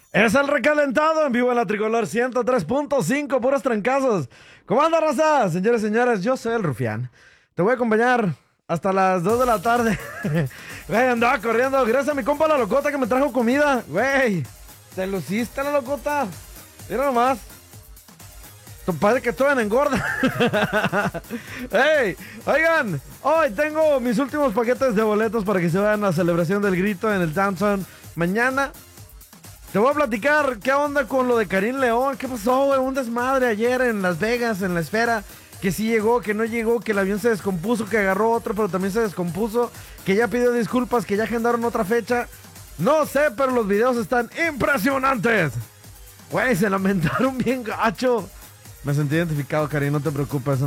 Es el recalentado en vivo en la Tricolor 103.5, puros trancazos. ¿Cómo anda, raza? Señores y señores, yo soy el Rufián. Te voy a acompañar hasta las 2 de la tarde. Güey, andaba corriendo. Gracias a mi compa la locota que me trajo comida. Güey, te luciste la locota. Mira nomás. Tu padre que todavía engorda. Hey, oigan, hoy tengo mis últimos paquetes de boletos para que se vayan a la celebración del grito en el Downtown mañana. Te voy a platicar qué onda con lo de Karim León. ¿Qué pasó, güey? Un desmadre ayer en Las Vegas, en la esfera. Que sí llegó, que no llegó, que el avión se descompuso, que agarró otro, pero también se descompuso. Que ya pidió disculpas, que ya agendaron otra fecha. No sé, pero los videos están impresionantes. Güey, se lamentaron bien gacho. Me sentí identificado, Karim, no te preocupes.